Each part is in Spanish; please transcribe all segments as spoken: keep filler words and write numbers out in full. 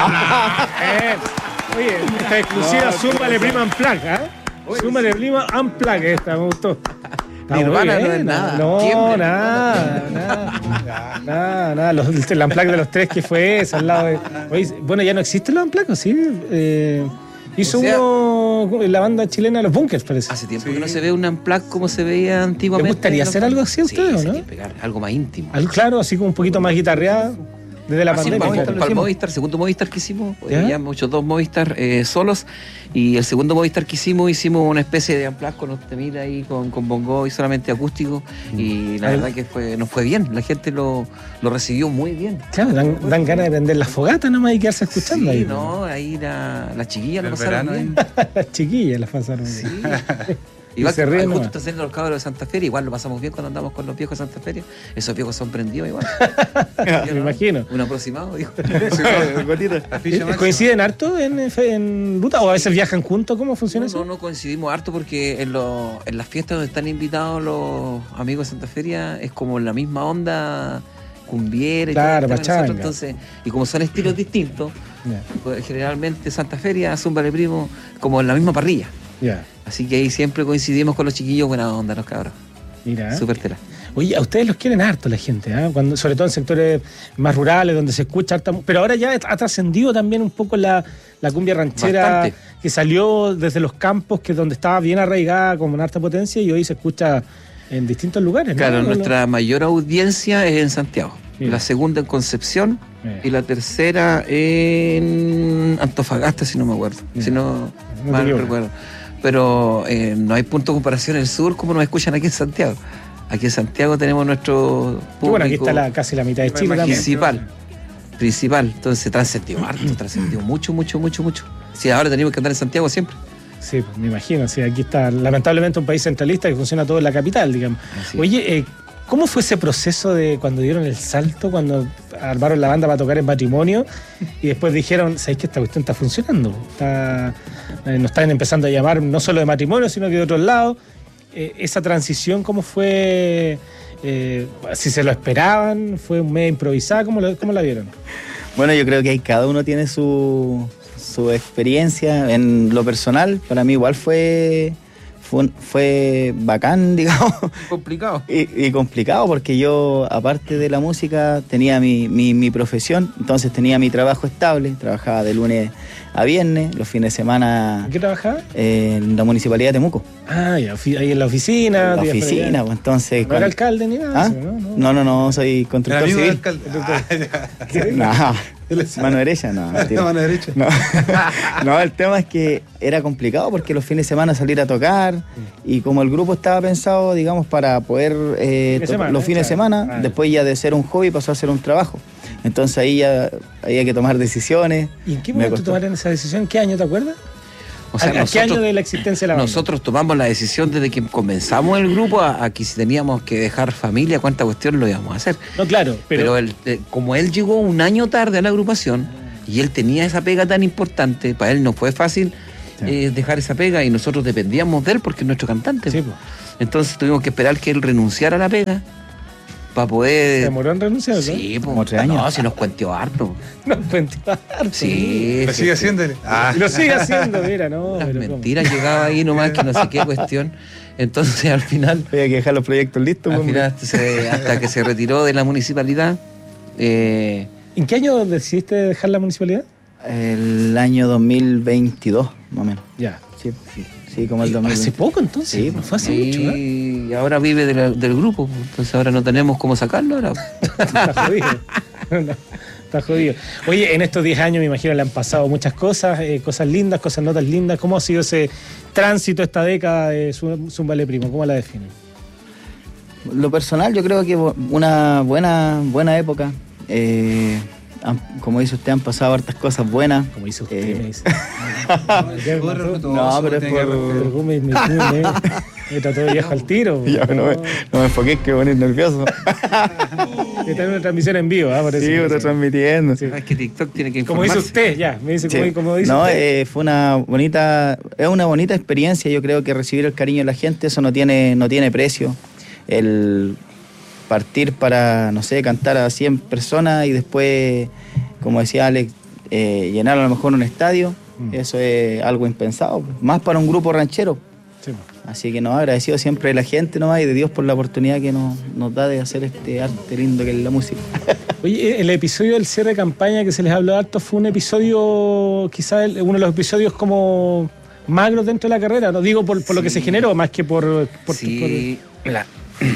Eh, oye, esta exclusiva, no, súmale prima Unplug, ¿ah? ¿eh? Súmale prima Unplug, esta, me gustó. Nirvana no es nada. No, nada, nada, nada, nada, nada. Los, el Unplug de los tres, que fue ese, al lado de... Oye, bueno, ya no existe el Unplug, ¿sí? Eh, hizo o sea, uno en la banda chilena Los Bunkers, parece. Hace tiempo sí. que no se ve un Unplug como se veía antiguamente. ¿Le gustaría hacer algo así a ustedes, sí, o no? Sí, pegar algo más íntimo. Algo, claro, así como un poquito más guitarreado. Desde la Así pandemia. Para, para, para el Movistar, segundo Movistar que hicimos, ¿ya? Ya hemos hecho dos Movistar eh, solos, y el segundo Movistar que hicimos, hicimos una especie de Unplugged con los temitas ahí, con, con bongo y solamente acústico, mm. y la Ay. verdad que fue, nos fue bien, la gente lo, lo recibió muy bien. Claro, dan, dan ganas de prender las fogatas nomás y quedarse escuchando. Sí, ahí. no, ahí la, las chiquillas lo pasaron bien. Las chiquillas las pasaron bien. Sí. Igual que justo nomás. Está haciendo los cabros de Santa Feria, igual lo pasamos bien cuando andamos con los viejos de Santa Feria. Esos viejos son prendidos igual. Me no, imagino. Un aproximado, dijo. ¿Coinciden harto en, en ruta o a veces viajan juntos? ¿Cómo funciona no, eso? No, no coincidimos harto porque en, lo, en las fiestas donde están invitados los amigos de Santa Feria es como la misma onda cumbiera y claro, todo. Nosotros, entonces, y como son estilos distintos, yeah. pues, generalmente Santa Feria, Zumba de Primo, como en la misma parrilla. Yeah. Así que ahí siempre coincidimos con los chiquillos, buena onda, los cabros. Mira. Súper tela. Oye, a ustedes los quieren harto la gente, ¿eh? Cuando, sobre todo en sectores más rurales donde se escucha harta, pero ahora ya ha trascendido también un poco la, la cumbia ranchera. Bastante. Que salió desde los campos, que donde estaba bien arraigada con harta potencia, y hoy se escucha en distintos lugares. Claro, ¿no? nuestra mayor audiencia es en Santiago. Mira. La segunda en Concepción. Mira. Y la tercera en Antofagasta, si no me acuerdo. Mira. Si no, no mal recuerdo. Pero eh, no hay punto de comparación en el sur como nos escuchan aquí en Santiago. Aquí en Santiago tenemos nuestro público. Bueno, aquí está la, casi la mitad de Chile. Principal. Principal. Entonces trascendió harto, trascendió mucho, mucho, mucho, mucho. Sí, ahora tenemos que andar en Santiago siempre. Sí, me imagino. Sí, aquí está lamentablemente un país centralista que funciona todo en la capital, digamos. Así. Oye, eh, ¿cómo fue ese proceso de cuando dieron el salto, cuando armaron la banda para tocar en matrimonio y después dijeron, ¿sabéis que esta cuestión está funcionando? Está, eh, nos están empezando a llamar no solo de matrimonio, sino que de otros lados. Eh, esa transición, ¿cómo fue? Eh, si se lo esperaban, fue medio improvisada, ¿cómo, lo, ¿cómo la vieron? Bueno, yo creo que ahí cada uno tiene su, su experiencia. En lo personal, para mí igual fue... Fue, fue bacán, digamos. Complicado. Y, y complicado porque yo, aparte de la música, tenía mi, mi, mi profesión, entonces tenía mi trabajo estable, trabajaba de lunes a viernes, los fines de semana... ¿En qué trabajaba? Eh, en la Municipalidad de Temuco. Ah, ya, ahí en la oficina. En la oficina, pues entonces... ¿No cuando... era alcalde ni nada? ¿Ah? Eso, ¿no? No, no, no, no, soy constructor civil. ¿El alcalde? Ah, no, mano derecha, no. No, mano derecha. No. No, el tema es que era complicado porque los fines de semana salir a tocar y como el grupo estaba pensado, digamos, para poder eh, fin semana, los fines de semana, ah, después ya de ser un hobby pasó a ser un trabajo. Entonces ahí ya había que tomar decisiones. ¿Y en qué momento tomaron esa decisión? ¿Qué año te acuerdas? O sea, ¿A, nosotros, ¿A qué año de la existencia de la banda? Nosotros tomamos la decisión desde que comenzamos el grupo a, a que si teníamos que dejar familia, cuánta cuestión lo íbamos a hacer. No, claro, pero... Pero él, eh, como él llegó un año tarde a la agrupación y él tenía esa pega tan importante, para él no fue fácil sí. eh, dejar esa pega y nosotros dependíamos de él porque es nuestro cantante. Sí, pues. Entonces tuvimos que esperar que él renunciara a la pega para poder... ¿Se demoró en renunciar? ¿No? Sí, pues. Como tres años. No, si nos cuenteó harto. Nos cuenteó harto. Sí. Lo sí, sigue sí. haciéndole. Ah. Lo sigue haciendo, mira, no. Las mentiras ¿cómo? Llegaba ahí nomás, que no sé qué cuestión. Entonces al final... Había que dejar los proyectos listos. Al final, hasta, se, hasta que se retiró de la municipalidad. Eh, ¿En qué año decidiste dejar la municipalidad? El año dos mil veintidós, más o menos. Ya. Sí, sí. Sí, como el dos mil veinte. ¿Hace poco entonces? Sí, no fue hace y, mucho, ¿eh? Y ahora vive de la, del grupo, entonces ahora no tenemos cómo sacarlo. Ahora. Está jodido. No, está jodido. Oye, en estos diez años me imagino le han pasado muchas cosas, eh, cosas lindas, cosas no tan lindas. ¿Cómo ha sido ese tránsito, esta década de Zumba de Primo? ¿Cómo la definen? Lo personal, yo creo que una buena, buena época. Eh, han, como dice usted, han pasado hartas cosas buenas. Como dice usted, eh, me dice. No, pero es por... Me, me, me, me trató de viejo al tiro. Ya, no, no, me, no me enfoqué, que poner nervioso. Está en una transmisión en vivo, ¿ah? Sí, está transmitiendo. Sí. Es que TikTok tiene que informarse. Como dice usted, ya, me dice, sí. como, como dice no, usted. Eh, fue una bonita, es una bonita experiencia. Yo creo que recibir el cariño de la gente, eso no tiene, no tiene precio. El partir para, no sé, cantar a cien personas y después, como decía Alex, eh, llenar a lo mejor un estadio, mm. eso es algo impensado, más para un grupo ranchero. Sí. Así que nos agradecido siempre de la gente nomás y de Dios por la oportunidad que nos, nos da de hacer este arte lindo que es la música. Oye, el episodio del cierre de campaña que se les habló harto fue un episodio, quizás uno de los episodios como magros dentro de la carrera, no digo por, por sí. lo que se generó, más que por... por sí, por... La...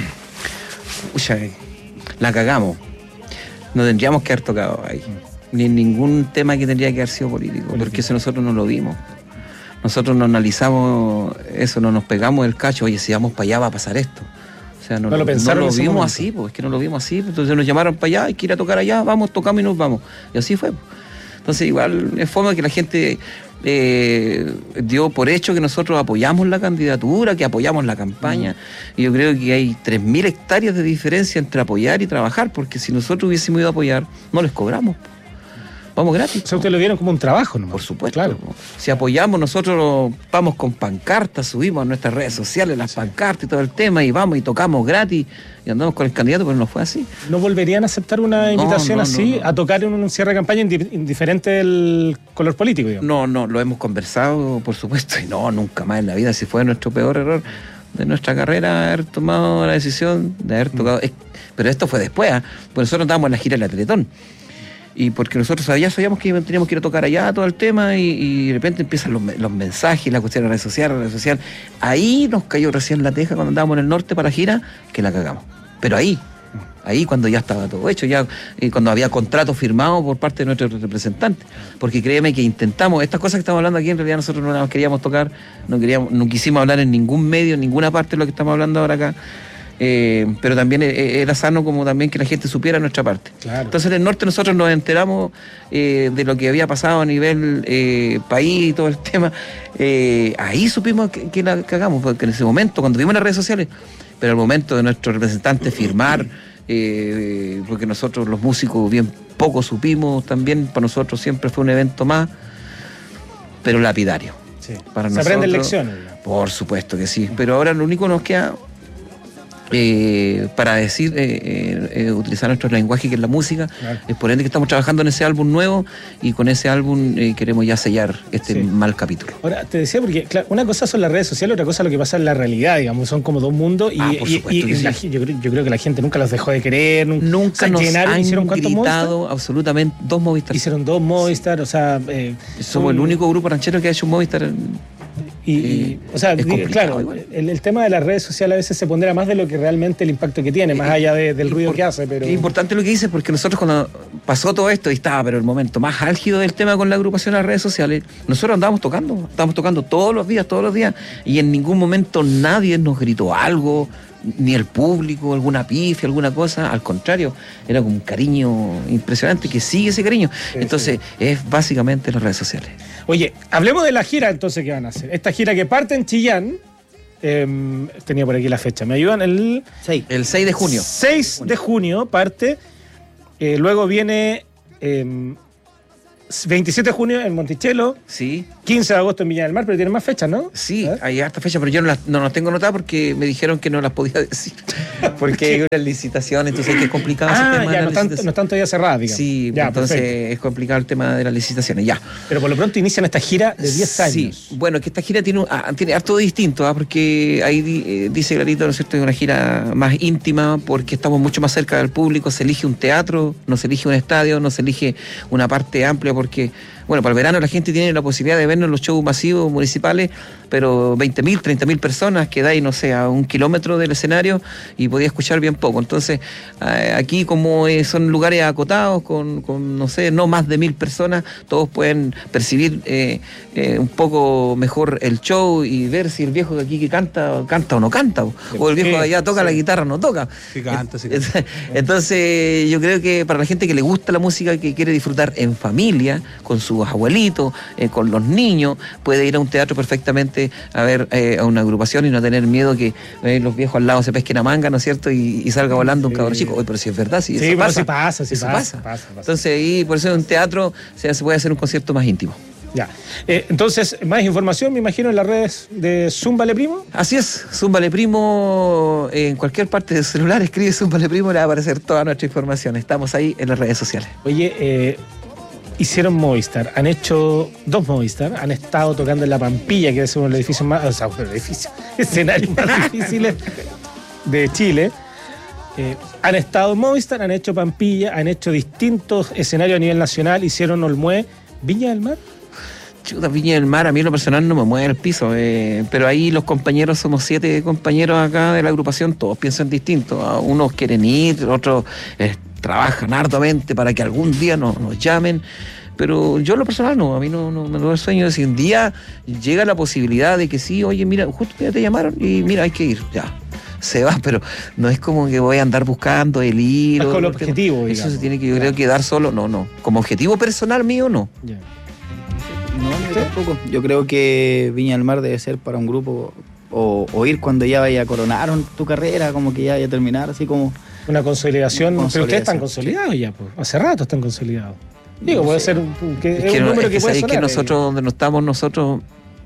Ucha, la cagamos. No tendríamos que haber tocado ahí. Mm. Ni en ningún tema que tendría que haber sido político, político. Porque eso nosotros no lo vimos. Nosotros no analizamos eso, no nos pegamos el cacho, oye, si vamos para allá va a pasar esto. O sea, no, no lo, pensaron no lo vimos momento. así, pues es que no lo vimos así. Entonces nos llamaron para allá, hay que ir a tocar allá, vamos, tocamos y nos vamos. Y así fue. Entonces igual es forma que la gente eh, dio por hecho que nosotros apoyamos la candidatura, que apoyamos la campaña. Mm. Y yo creo que hay tres mil hectáreas de diferencia entre apoyar y trabajar, porque si nosotros hubiésemos ido a apoyar, no les cobramos. Vamos gratis. O sea, ustedes lo vieron como un trabajo, ¿no? Por supuesto. Claro. Si apoyamos, nosotros vamos con pancartas, subimos a nuestras redes sociales las sí. pancartas y todo el tema, y vamos y tocamos gratis y andamos con el candidato, pero no fue así. ¿No volverían a aceptar una invitación no, no, así, no, no. a tocar en un cierre de campaña indiferente del color político, digamos? No, no, lo hemos conversado, por supuesto, y no, nunca más en la vida, si fue nuestro peor error de nuestra carrera haber tomado la decisión de haber tocado. Mm. Pero esto fue después, ¿eh? Porque nosotros estábamos en la gira de la Teletón. Y porque nosotros ya sabíamos que teníamos que ir a tocar allá todo el tema y, y de repente empiezan los, los mensajes, la cuestión de la red social, la red social. Ahí nos cayó recién la teja cuando andábamos en el norte para la gira, que la cagamos. Pero ahí, ahí cuando ya estaba todo hecho, ya eh, cuando había contrato firmado por parte de nuestros representantes. Porque créeme que intentamos, estas cosas que estamos hablando aquí, en realidad nosotros no las queríamos tocar, no queríamos, no quisimos hablar en ningún medio, en ninguna parte de lo que estamos hablando ahora acá. Eh, pero también era sano como también que la gente supiera nuestra parte. Claro. Entonces en el norte nosotros nos enteramos eh, de lo que había pasado a nivel eh, país y todo el tema. Eh, ahí supimos que, que la cagamos, porque en ese momento, cuando vimos las redes sociales, pero al momento de nuestro representante firmar, eh, porque nosotros los músicos bien poco supimos, también para nosotros siempre fue un evento más, pero lapidario. Sí. Para Se nosotros, aprenden lecciones. Por supuesto que sí, pero ahora lo único que nos queda Eh, para decir, eh, eh, utilizar nuestro lenguaje que es la música, claro. Es por ende que estamos trabajando en ese álbum nuevo y con ese álbum eh, queremos ya sellar este sí. mal capítulo. Ahora, te decía, porque claro, una cosa son las redes sociales, otra cosa es lo que pasa en la realidad, digamos, son como dos mundos y, ah, y, y, y la, sí. yo, creo, yo creo que la gente nunca los dejó de querer, nunca, nunca nos llenaron, han hicieron gritado Movistar? Absolutamente dos Movistar. Hicieron dos Movistar, sí. o sea... Eh, Somos un, el único grupo ranchero que ha hecho un Movistar. Y, y, o sea, claro, el, el tema de las redes sociales a veces se pondera más de lo que realmente el impacto que tiene, más allá de, del ruido por, que hace. Pero... Es importante lo que dices, porque nosotros cuando pasó todo esto, y estaba pero el momento más álgido del tema con la agrupación de las redes sociales, nosotros andábamos tocando, estábamos tocando todos los días, todos los días, y en ningún momento nadie nos gritó algo, ni el público, alguna pifia, alguna cosa, al contrario, era con un cariño impresionante, que sigue ese cariño. Sí, entonces, sí. es básicamente las redes sociales. Oye, hablemos de la gira entonces que van a hacer. Esta gira que parte en Chillán, eh, tenía por aquí la fecha, ¿me ayudan? El seis, el seis de junio. seis de junio parte, eh, luego viene eh, veintisiete de junio en Monticello. Sí. quince de agosto en Viña del Mar, pero tienen más fechas, ¿no? Sí, ¿Eh? hay hartas fechas, pero yo no las, no las tengo anotadas porque me dijeron que no las podía decir. Porque hay una licitación, entonces es que es complicado ah, ese tema ya, de no, están, no están todavía cerradas, digamos. Sí, ya, entonces perfecto. Es complicado el tema de las licitaciones, ya. Pero por lo pronto inician esta gira de diez años. Sí, bueno, que esta gira tiene, ah, tiene harto distinto, ¿ah? Porque ahí eh, dice clarito, ¿no es cierto?, es una gira más íntima porque estamos mucho más cerca del público, se elige un teatro, no se elige un estadio, no se elige una parte amplia porque... Bueno, para el verano la gente tiene la posibilidad de vernos en los shows masivos municipales, pero veinte mil, treinta mil personas que dais, no sé, a un kilómetro del escenario y podía escuchar bien poco. Entonces, eh, aquí como eh, son lugares acotados, con, con, no sé, no más de mil personas, todos pueden percibir eh, eh, un poco mejor el show y ver si el viejo de aquí que canta, canta o no canta, o el viejo de allá toca sí. la guitarra o no toca. Sí canta, sí canta. Entonces, yo creo que para la gente que le gusta la música, que quiere disfrutar en familia, con su abuelitos, eh, con los niños, puede ir a un teatro perfectamente a ver eh, a una agrupación y no tener miedo que eh, los viejos al lado se pesquen a manga, ¿no es cierto? Y, y salga volando sí. un cabrón chico. Oye, pero si es verdad, si sí, eso pasa. Sí pasa, sí eso pasa, pasa. pasa, pasa. Entonces ahí, por eso en un teatro se, se puede hacer un concierto más íntimo. Ya. Eh, entonces, más información, me imagino, en las redes de Zúmbale Primo. Así es, Zúmbale Primo, eh, en cualquier parte del celular, escribe Zúmbale Primo, le va a aparecer toda nuestra información. Estamos ahí en las redes sociales. Oye, eh... hicieron Movistar, han hecho dos Movistar, han estado tocando en La Pampilla, que es uno de los edificios más, o sea, uno de los edificios, escenarios más difíciles de Chile. Eh, han estado en Movistar, han hecho Pampilla, han hecho distintos escenarios a nivel nacional, hicieron Olmué, Viña del Mar. Chuta, Viña del Mar, a mí en lo personal no me mueve el piso, eh, pero ahí los compañeros, somos siete compañeros acá de la agrupación, todos piensan distinto. Unos quieren ir, otros eh, trabajan arduamente para que algún día nos, nos llamen, pero yo en lo personal no, a mí no, no me da el sueño de si un día llega la posibilidad de que sí, oye, mira, justo ya te llamaron y mira, hay que ir, ya. Se va, pero no es como que voy a andar buscando el hilo. Es con el objetivo, Eso digamos. se tiene que, yo creo, que dar solo, no, no. Como objetivo personal mío, no. Yeah. No, yo tampoco. Yo creo que Viña del Mar debe ser para un grupo o, o ir cuando ya vaya a coronar tu carrera, como que ya vaya a terminar, así como... Una consolidación, Una consolidación. pero ustedes están consolidados sí. ya, pues. Hace rato están consolidados. Digo, no puede sé. ser que, es es que un no, número es que, que puede sonar. Que nosotros, donde no estamos nosotros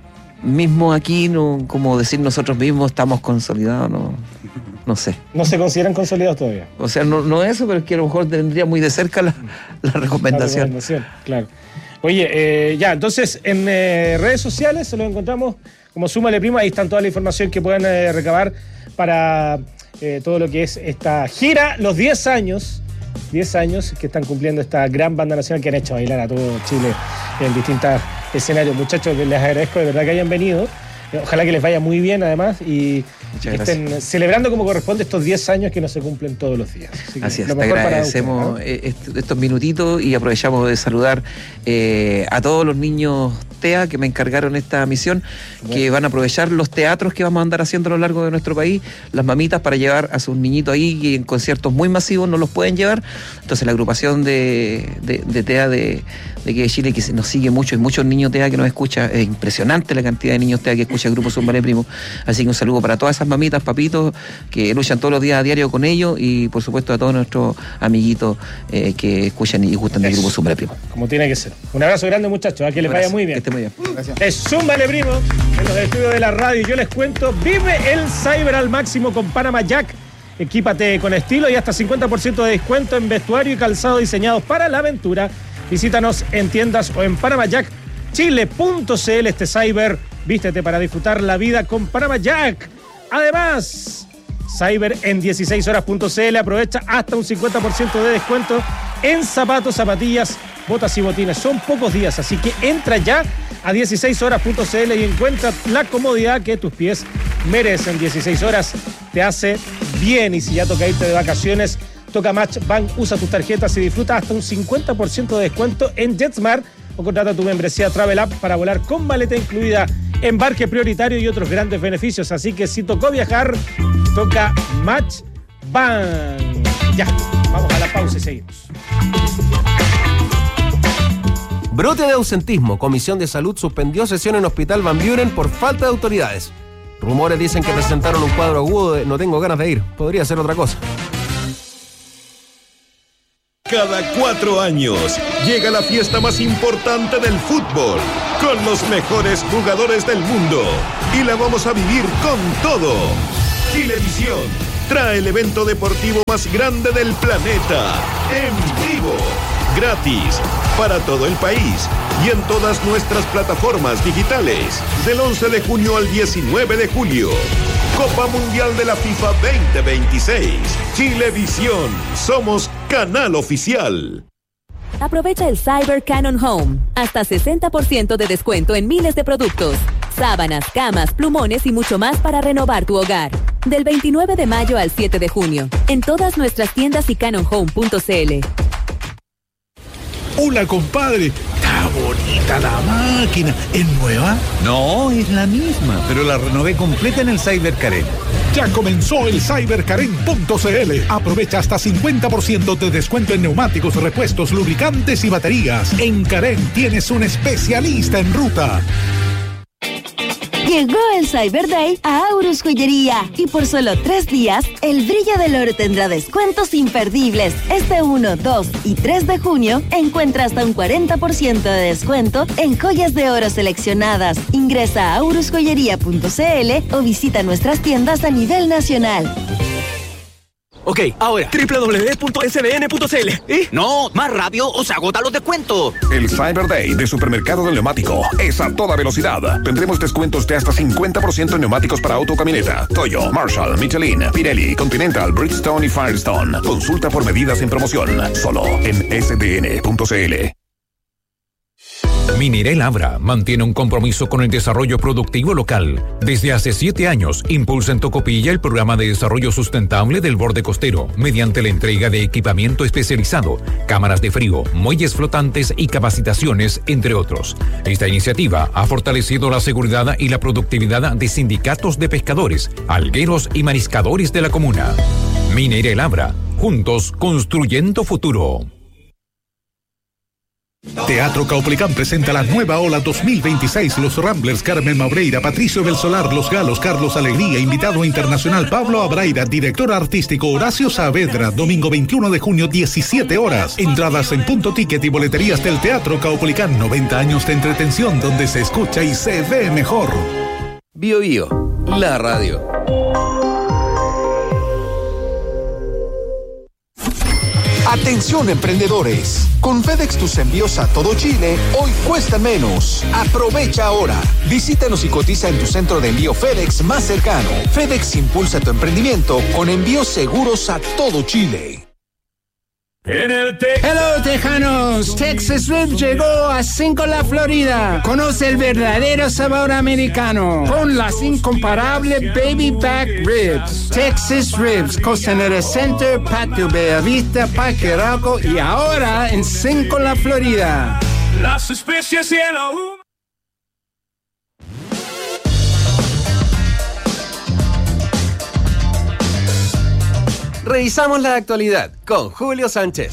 mismos aquí, no, como decir nosotros mismos estamos consolidados, no, no sé. No se consideran consolidados todavía. O sea, no, no eso, pero es que a lo mejor tendría muy de cerca la, la recomendación. La recomendación, claro. Oye, eh, ya, entonces en eh, redes sociales se lo encontramos como Súmale Primo, ahí están toda la información que puedan eh, recabar para eh, todo lo que es esta gira, los diez años, diez años que están cumpliendo esta gran banda nacional que han hecho bailar a todo Chile en distintos escenarios. Muchachos, les agradezco de verdad que hayan venido. Ojalá que les vaya muy bien además y que estén celebrando como corresponde estos diez años que no se cumplen todos los días. Así, Así es, te agradecemos para usted, ¿no? estos minutitos y aprovechamos de saludar eh, a todos los niños T E A que me encargaron esta misión, bueno. que van a aprovechar los teatros que vamos a andar haciendo a lo largo de nuestro país, las mamitas para llevar a sus niñitos ahí y en conciertos muy masivos no los pueden llevar. Entonces la agrupación de, de, de T E A de, de aquí de Chile que nos sigue mucho, hay muchos niños T E A que nos escucha, es impresionante la cantidad de niños T E A que escucha el grupo Súmale Primo, así que un saludo para todas esas mamitas, papitos que luchan todos los días a diario con ellos y por supuesto a todos nuestros amiguitos eh, que escuchan y gustan del grupo Súmale Primo. Como tiene que ser. Un abrazo grande muchachos, a que les vaya muy bien. Que esté muy bien. Gracias. Es Súmale Primo, en los estudios de la radio. Yo les cuento, vive el cyber al máximo con Panama Jack. Equípate con estilo y hasta cincuenta por ciento de descuento en vestuario y calzado diseñados para la aventura. Visítanos en tiendas o en panama jack chile punto c l. Este cyber, vístete para disfrutar la vida con Panama Jack. Además, cyber en dieciséis horas punto c l aprovecha hasta un cincuenta por ciento de descuento en zapatos, zapatillas, botas y botines. Son pocos días, así que entra ya a dieciséis horas punto c l y encuentra la comodidad que tus pies merecen. dieciséis horas te hace bien y si ya toca irte de vacaciones, toca Match Bank, usa tus tarjetas y disfruta hasta un cincuenta por ciento de descuento en JetSmart o contrata tu membresía Travel App para volar con maleta incluida, embarque prioritario y otros grandes beneficios. Así que si tocó viajar, toca Match Bank. Ya, vamos a la pausa y seguimos. Brote de ausentismo. Comisión de Salud suspendió sesión en Hospital Van Buren por falta de autoridades. Rumores dicen que presentaron un cuadro agudo de no tengo ganas de ir. Podría ser otra cosa. Cada cuatro años llega la fiesta más importante del fútbol, con los mejores jugadores del mundo. Y la vamos a vivir con todo. Chilevisión trae el evento deportivo más grande del planeta, en vivo, gratis, para todo el país y en todas nuestras plataformas digitales, del once de junio al diecinueve de julio. Copa Mundial de la FIFA veinte veintiséis. Chilevisión. Somos canal oficial. Aprovecha el Cyber Canon Home. Hasta sesenta por ciento de descuento en miles de productos. Sábanas, camas, plumones y mucho más para renovar tu hogar. Del veintinueve de mayo al siete de junio. En todas nuestras tiendas y canon home punto c l. Hola, compadre. Está bonita la máquina. ¿Es nueva? No, es la misma, pero la renové completa en el Cyber Karen. Ya comenzó el cyber karen punto c l. Aprovecha hasta cincuenta por ciento de descuento en neumáticos, repuestos, lubricantes y baterías. En Karen tienes un especialista en ruta. Llegó el Cyber Day a Aurus Joyería y por solo tres días, el brillo del oro tendrá descuentos imperdibles. Este uno, dos y tres de junio encuentra hasta un cuarenta por ciento de descuento en joyas de oro seleccionadas. Ingresa a aurus joyería punto c l o visita nuestras tiendas a nivel nacional. Ok, ahora, doble u doble u doble u punto s b n punto c l. ¿Eh? No, más rápido o se agotan los descuentos. El Cyber Day de Supermercado del Neumático es a toda velocidad. Tendremos descuentos de hasta cincuenta por ciento en neumáticos para auto, camioneta, Toyo, Marshall, Michelin, Pirelli, Continental, Bridgestone y Firestone. Consulta por medidas en promoción. Solo en s b n punto c l. Minerel Abra mantiene un compromiso con el desarrollo productivo local. Desde hace siete años, impulsa en Tocopilla el programa de desarrollo sustentable del borde costero, mediante la entrega de equipamiento especializado, cámaras de frío, muelles flotantes y capacitaciones, entre otros. Esta iniciativa ha fortalecido la seguridad y la productividad de sindicatos de pescadores, algueros y mariscadores de la comuna. Minerel Abra, juntos construyendo futuro. Teatro Caupolicán presenta la nueva ola dos mil veintiséis. Los Ramblers, Carmen Mabreira, Patricio Belsolar, Los Galos, Carlos Alegría, invitado internacional Pablo Abraira, director artístico Horacio Saavedra, domingo veintiuno de junio, diecisiete horas. Entradas en Punto Ticket y boleterías del Teatro Caupolicán. noventa años de entretención donde se escucha y se ve mejor. Bio Bio, la radio. Atención emprendedores, con FedEx tus envíos a todo Chile hoy cuestan menos. Aprovecha ahora. Visítanos y cotiza en tu centro de envío FedEx más cercano. FedEx impulsa tu emprendimiento con envíos seguros a todo Chile. En el te- Hello Tejanos, Texas Ribs llegó a Cinco La Florida. Conoce el verdadero sabor americano con las incomparables Baby Back Ribs. Texas Ribs, Costanera Center, Patio Bellavista, Parque Arauco y ahora en Cinco La Florida. Las especies y el aún. Revisamos la actualidad con Julio Sánchez.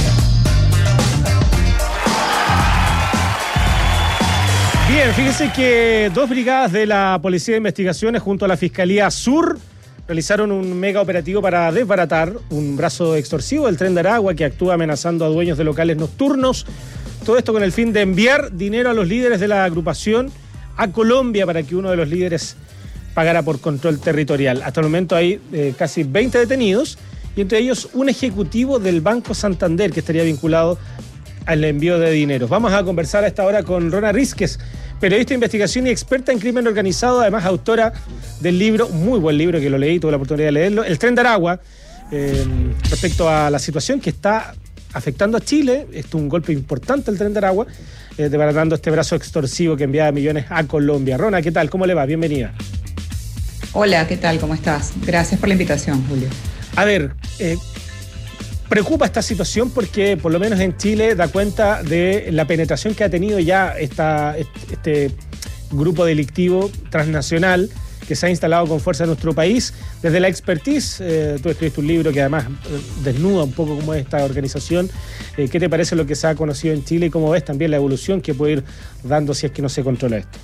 Bien, fíjense que dos brigadas de la Policía de Investigaciones junto a la Fiscalía Sur realizaron un mega operativo para desbaratar un brazo extorsivo del Tren de Aragua que actúa amenazando a dueños de locales nocturnos. Todo esto con el fin de enviar dinero a los líderes de la agrupación a Colombia para que uno de los líderes pagara por control territorial. Hasta el momento hay eh, casi veinte detenidos y entre ellos un ejecutivo del Banco Santander que estaría vinculado al envío de dinero. Vamos a conversar a esta hora con Rona Rizquez, periodista de investigación y experta en crimen organizado, además autora del libro, muy buen libro que lo leí, tuve la oportunidad de leerlo, El Tren de Aragua, eh, respecto a la situación que está afectando a Chile. Esto es un golpe importante el Tren de Aragua, eh, desbaratando este brazo extorsivo que enviaba millones a Colombia. Rona, ¿qué tal? ¿Cómo le va? Bienvenida. Hola, ¿qué tal? ¿Cómo estás? Gracias por la invitación, Julio. A ver, eh, preocupa esta situación porque por lo menos en Chile da cuenta de la penetración que ha tenido ya esta, este grupo delictivo transnacional que se ha instalado con fuerza en nuestro país. Desde la expertise, eh, tú escribiste un libro que además eh, desnuda un poco cómo es esta organización. Eh, ¿Qué te parece lo que se ha conocido en Chile y cómo ves también la evolución que puede ir dando si es que no se controla esto?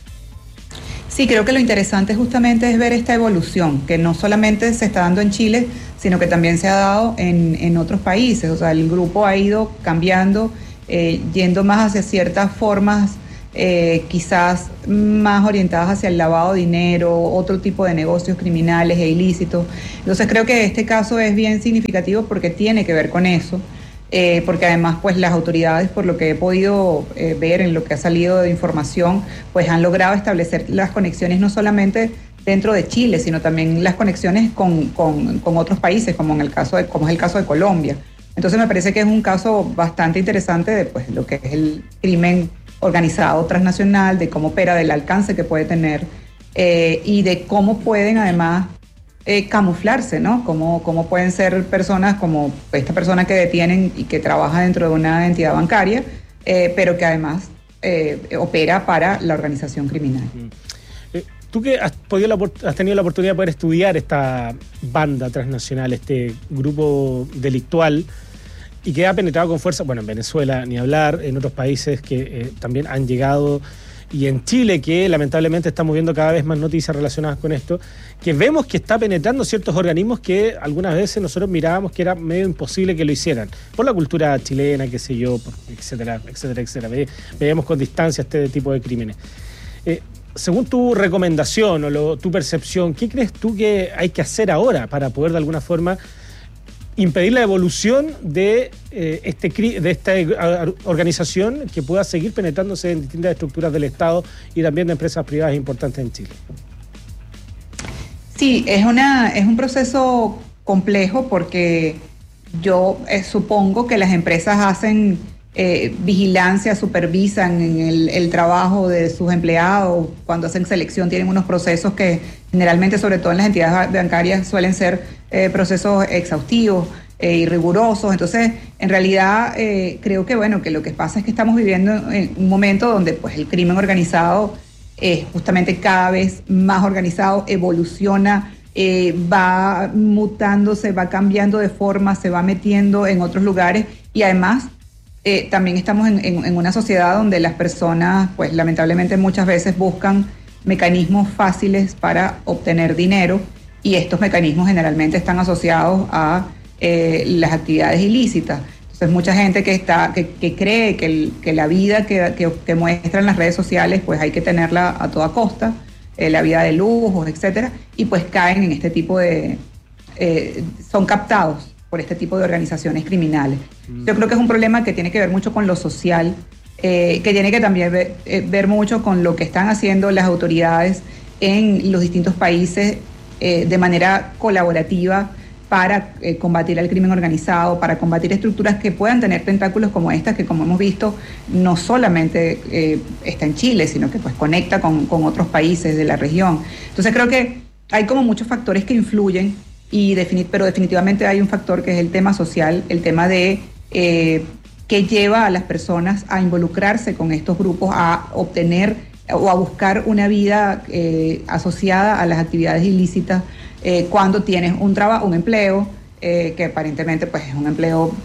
Sí, creo que lo interesante justamente es ver esta evolución, que no solamente se está dando en Chile, sino que también se ha dado en, en otros países. O sea, el grupo ha ido cambiando, eh, yendo más hacia ciertas formas, eh, quizás más orientadas hacia el lavado de dinero, otro tipo de negocios criminales e ilícitos. Entonces creo que este caso es bien significativo porque tiene que ver con eso. Eh, porque además pues las autoridades, por lo que he podido eh, ver en lo que ha salido de información, pues han logrado establecer las conexiones no solamente dentro de Chile, sino también las conexiones con, con, con otros países, como en el caso de, como es el caso de Colombia. Entonces me parece que es un caso bastante interesante de pues, lo que es el crimen organizado transnacional, de cómo opera, del alcance que puede tener eh, y de cómo pueden además Eh, camuflarse, ¿no? Cómo, cómo pueden ser personas como esta persona que detienen y que trabaja dentro de una entidad bancaria, eh, pero que además eh, opera para la organización criminal. Eh, tú que has, podido la, has tenido la oportunidad de poder estudiar esta banda transnacional, este grupo delictual, y que ha penetrado con fuerza, bueno, en Venezuela ni hablar, en otros países que eh, también han llegado, y en Chile, que lamentablemente estamos viendo cada vez más noticias relacionadas con esto, que vemos que está penetrando ciertos organismos que algunas veces nosotros mirábamos que era medio imposible que lo hicieran, por la cultura chilena, qué sé yo, etcétera, etcétera, etcétera. Ve, veíamos con distancia este tipo de crímenes. Eh, según tu recomendación o lo, tu percepción, ¿qué crees tú que hay que hacer ahora para poder de alguna forma impedir la evolución de, eh, este, de esta organización que pueda seguir penetrándose en distintas estructuras del Estado y también de empresas privadas importantes en Chile. Sí, es, una, es un proceso complejo porque yo eh, supongo que las empresas hacen eh, vigilancia, supervisan en el, el trabajo de sus empleados. Cuando hacen selección tienen unos procesos que generalmente, sobre todo en las entidades bancarias, suelen ser eh, procesos exhaustivos eh, y rigurosos. Entonces, en realidad, eh, creo que bueno que lo que pasa es que estamos viviendo en un momento donde pues el crimen organizado es justamente cada vez más organizado, evoluciona, eh, va mutándose, va cambiando de forma, se va metiendo en otros lugares y además eh, también estamos en, en, en una sociedad donde las personas, pues lamentablemente muchas veces buscan mecanismos fáciles para obtener dinero y estos mecanismos generalmente están asociados a eh, las actividades ilícitas. Entonces mucha gente que está que, que cree que, el, que la vida que, que, que muestran las redes sociales pues hay que tenerla a toda costa, eh, la vida de lujos, etcétera, y pues caen en este tipo de... Eh, son captados por este tipo de organizaciones criminales. Mm. Yo creo que es un problema que tiene que ver mucho con lo social, eh, que tiene que también ver, eh, ver mucho con lo que están haciendo las autoridades en los distintos países eh, de manera colaborativa para eh, combatir el crimen organizado, para combatir estructuras que puedan tener tentáculos como estas, que como hemos visto, no solamente eh, está en Chile, sino que pues conecta con, con otros países de la región. Entonces creo que hay como muchos factores que influyen, y defini- pero definitivamente hay un factor que es el tema social, el tema de eh, que lleva a las personas a involucrarse con estos grupos, a obtener o a buscar una vida eh, asociada a las actividades ilícitas, Eh, cuando tienes un trabajo, un empleo, eh, que aparentemente pues, es un empleo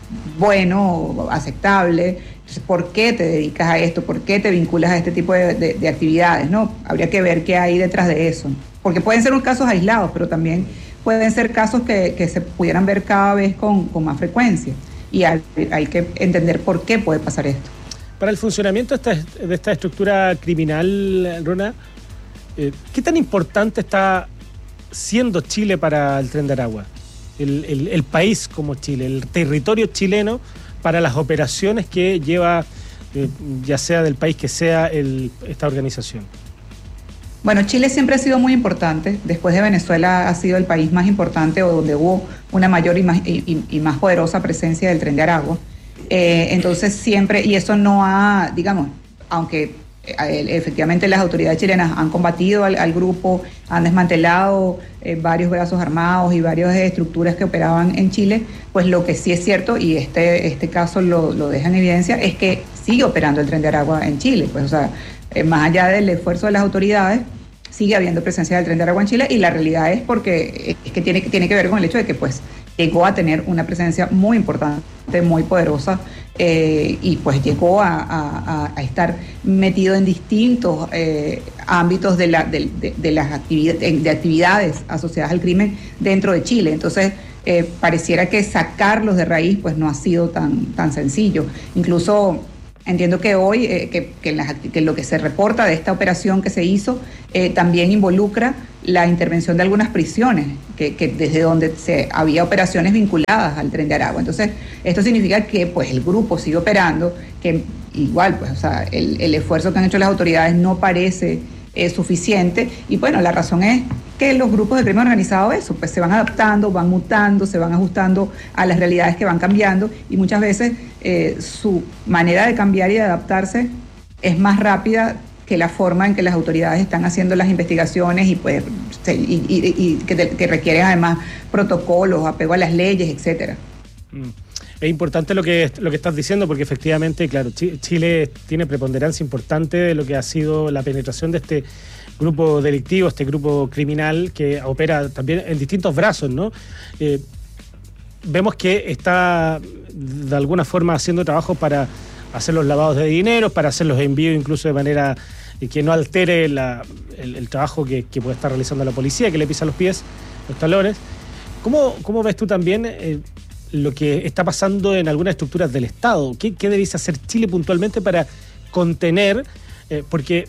bueno, aceptable. Entonces, ¿por qué te dedicas a esto? ¿Por qué te vinculas a este tipo de, de, de actividades? ¿No? Habría que ver qué hay detrás de eso. Porque pueden ser unos casos aislados, pero también pueden ser casos que, que se pudieran ver cada vez con, con más frecuencia. Y hay, hay que entender por qué puede pasar esto. Para el funcionamiento de esta, de esta estructura criminal, Rona, eh, ¿qué tan importante está siendo Chile para el Tren de Aragua? El, el, el país como Chile, el territorio chileno para las operaciones que lleva, eh, ya sea del país que sea, el, esta organización. Bueno, Chile siempre ha sido muy importante. Después de Venezuela ha sido el país más importante o donde hubo una mayor y más, y, y más poderosa presencia del Tren de Aragua. Eh, entonces siempre, y eso no ha, digamos, aunque efectivamente las autoridades chilenas han combatido al, al grupo, han desmantelado eh, varios brazos armados y varias estructuras que operaban en Chile, pues lo que sí es cierto, y este, este caso lo, lo deja en evidencia, es que sigue operando el Tren de Aragua en Chile. Pues, o sea, eh, más allá del esfuerzo de las autoridades, sigue habiendo presencia del Tren de Aragua en Chile, y la realidad es porque es que tiene, tiene que ver con el hecho de que pues llegó a tener una presencia muy importante, muy poderosa, eh, y pues llegó a, a, a estar metido en distintos eh, ámbitos de, la, de, de, de las actividades, de actividades asociadas al crimen dentro de Chile. Entonces, eh, pareciera que sacarlos de raíz pues no ha sido tan, tan sencillo. Incluso entiendo que hoy, eh, que, que, las, que lo que se reporta de esta operación que se hizo eh, también involucra la intervención de algunas prisiones, que, que desde donde se había operaciones vinculadas al Tren de Aragua. Entonces, esto significa que pues el grupo sigue operando, que igual, pues, o sea, el, el esfuerzo que han hecho las autoridades no parece eh, suficiente, y bueno, la razón es que los grupos de crimen organizado, eso, pues se van adaptando, van mutando, se van ajustando a las realidades que van cambiando, y muchas veces eh, su manera de cambiar y de adaptarse es más rápida que la forma en que las autoridades están haciendo las investigaciones y, pues, y, y, y que, que requieren además protocolos, apego a las leyes, etcétera. Mm. Es importante lo que, lo que estás diciendo, porque efectivamente, claro, Chile tiene preponderancia importante de lo que ha sido la penetración de este grupo delictivo, este grupo criminal que opera también en distintos brazos, ¿no? Eh, vemos que está de alguna forma haciendo trabajo para hacer los lavados de dinero, para hacer los envíos incluso de manera que no altere la, el, el trabajo que, que puede estar realizando la policía, que le pisa los pies, los talones. ¿Cómo, cómo ves tú también eh, lo que está pasando en algunas estructuras del Estado? ¿Qué, qué debiese hacer Chile puntualmente para contener? Eh, porque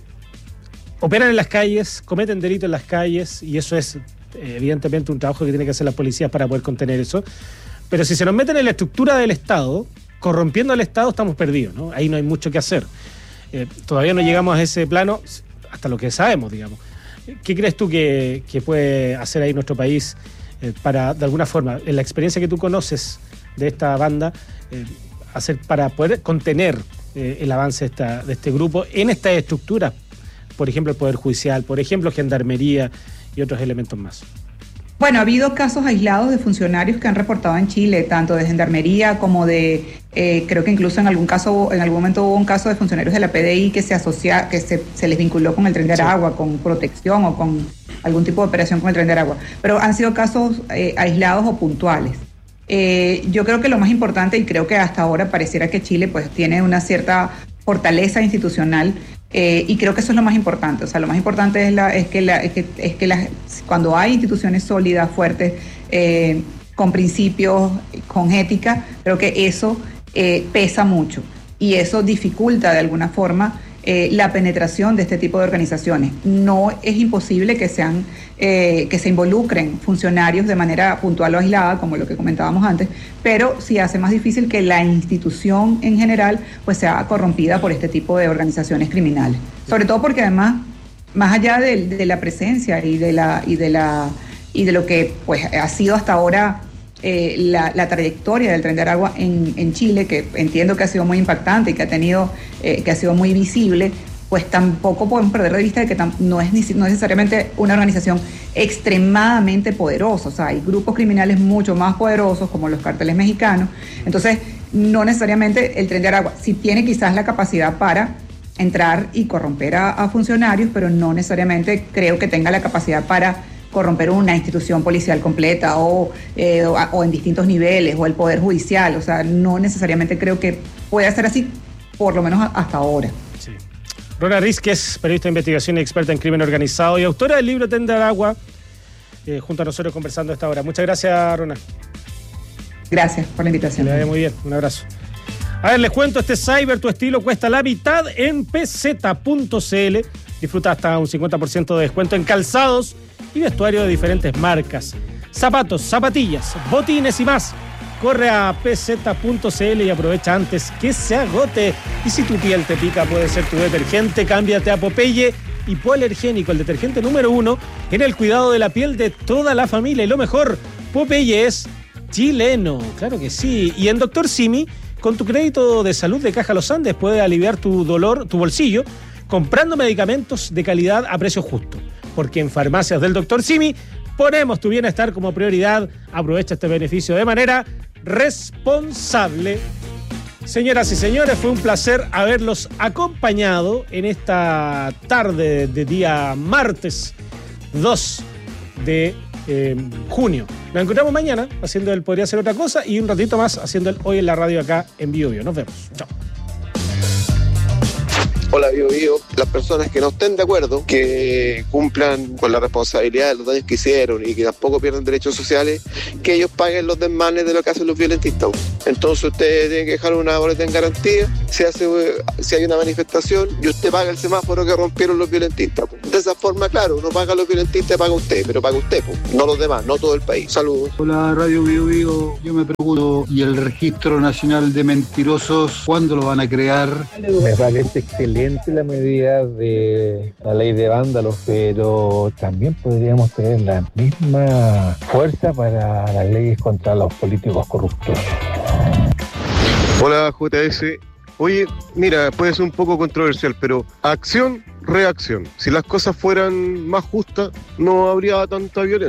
operan en las calles, cometen delitos en las calles, y eso es eh, evidentemente un trabajo que tiene que hacer las policías para poder contener eso. Pero si se nos meten en la estructura del Estado, corrompiendo al Estado, estamos perdidos, ¿no? Ahí no hay mucho que hacer. Eh, todavía no llegamos a ese plano, hasta lo que sabemos, digamos. ¿Qué crees tú que, que puede hacer ahí nuestro país eh, para, de alguna forma, en la experiencia que tú conoces de esta banda, eh, hacer para poder contener eh, el avance de, esta, de este grupo en estas estructuras? Por ejemplo, el Poder Judicial, por ejemplo, Gendarmería y otros elementos más. Bueno, ha habido casos aislados de funcionarios que han reportado en Chile, tanto de Gendarmería como de, eh, creo que incluso en algún caso, en algún momento hubo un caso de funcionarios de la P D I que se asocia, que se, se les vinculó con el Tren de Aragua, sí, con protección o con algún tipo de operación con el Tren de Aragua. Pero han sido casos eh, aislados o puntuales. Eh, yo creo que lo más importante, y creo que hasta ahora pareciera que Chile pues tiene una cierta fortaleza institucional, eh, y creo que eso es lo más importante. O sea, lo más importante es, la, es que, la, es que, es que la, cuando hay instituciones sólidas, fuertes, eh, con principios, con ética, creo que eso eh, pesa mucho y eso dificulta de alguna forma eh, la penetración de este tipo de organizaciones. No es imposible que sean eh, que se involucren funcionarios de manera puntual o aislada, como lo que comentábamos antes, pero sí hace más difícil que la institución en general pues sea corrompida por este tipo de organizaciones criminales. Sobre todo porque además, más allá de, de la presencia y de la y de la y de lo que pues ha sido hasta ahora eh, la, la trayectoria del Tren de Aragua en, en Chile, que entiendo que ha sido muy impactante y que ha tenido eh, que ha sido muy visible, pues tampoco podemos perder de vista de que tam- no es ni, no necesariamente una organización extremadamente poderosa. O sea, hay grupos criminales mucho más poderosos como los cárteles mexicanos. Entonces, no necesariamente el Tren de Aragua sí tiene quizás la capacidad para entrar y corromper a, a funcionarios, pero no necesariamente creo que tenga la capacidad para corromper una institución policial completa o, eh, o, o en distintos niveles, o el Poder Judicial. O sea, no necesariamente creo que pueda ser así, por lo menos hasta ahora. Sí. Rona Riz, que es periodista de investigación y experta en crimen organizado y autora del libro Tren de Aragua, eh, junto a nosotros conversando a esta hora. Muchas gracias, Rona. Gracias por la invitación. Que le vaya muy bien, un abrazo. A ver, les cuento, este Cyber Tu Estilo cuesta la mitad en P Z punto C L. Disfruta hasta un cincuenta por ciento de descuento en calzados y vestuario de diferentes marcas. Zapatos, zapatillas, botines y más. Corre a P Z punto C L y aprovecha antes que se agote. Y si tu piel te pica, puede ser tu detergente. Cámbiate a Popeye Hipoalergénico, el detergente número uno en el cuidado de la piel de toda la familia. Y lo mejor, Popeye es chileno, claro que sí. Y en Doctor Simi, con tu crédito de salud de Caja Los Andes, puedes aliviar tu dolor, tu bolsillo, comprando medicamentos de calidad a precio justo. Porque en Farmacias del Doctor Simi ponemos tu bienestar como prioridad. Aprovecha este beneficio de manera responsable. Señoras y señores, fue un placer haberlos acompañado en esta tarde de día martes dos de eh, junio. Nos encontramos mañana haciendo el Podría Ser Otra Cosa y un ratito más haciendo el Hoy en la Radio acá en Bio Bio. Nos vemos. Chao. Hola, Bio Bio. Las personas que no estén de acuerdo, que cumplan con la responsabilidad de los daños que hicieron y que tampoco pierdan derechos sociales, que ellos paguen los desmanes de lo que hacen los violentistas. Entonces usted tiene que dejar una boleta en garantía, si, hace, si hay una manifestación y usted paga el semáforo que rompieron los violentistas. De esa forma, claro, uno paga a los violentistas y paga usted, pero paga usted, no los demás, no todo el país. Saludos. Hola, Radio Bio Bio. Yo me pregunto, ¿y el Registro Nacional de Mentirosos, cuándo lo van a crear? Me parece excelente la medida de la ley de vándalos, pero también podríamos tener la misma fuerza para las leyes contra los políticos corruptos. Hola, J S. Oye, mira, puede ser un poco controversial, pero acción, reacción. Si las cosas fueran más justas, no habría tanta violencia.